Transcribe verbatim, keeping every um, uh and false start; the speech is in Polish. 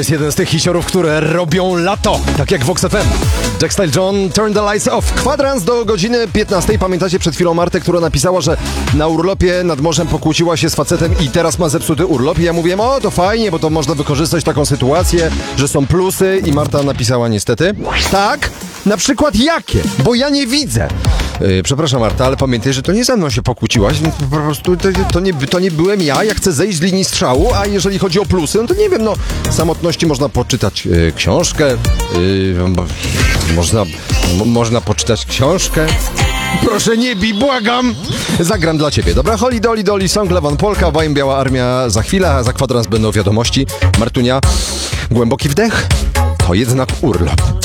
jest jeden z tych hiciorów, które robią lato, tak jak Vox F M. Jack Style John, Turn the Lights Off. Kwadrans do godziny piętnastej. Pamiętacie przed chwilą Martę, która napisała, że na urlopie nad morzem pokłóciła się z facetem i teraz ma zepsuty urlop. I ja mówiłem, o to fajnie, bo to można wykorzystać taką sytuację, że są plusy. I Marta napisała niestety, tak, na przykład jakie? Bo ja nie widzę. Yy, przepraszam Marta, ale pamiętaj, że to nie ze mną się pokłóciłaś, po prostu to, to, nie, to nie byłem ja, ja chcę zejść z linii strzału, a jeżeli chodzi o plusy, no to nie wiem, no w samotności można poczytać yy, książkę, yy, można, m- można poczytać książkę. Proszę nie bij, błagam! Zagram dla ciebie, dobra? Holly Dolly Dolly, song Lewan Polka, Wajem Biała Armia za chwilę, a za kwadrans będą wiadomości. Martunia, głęboki wdech, to jednak urlop.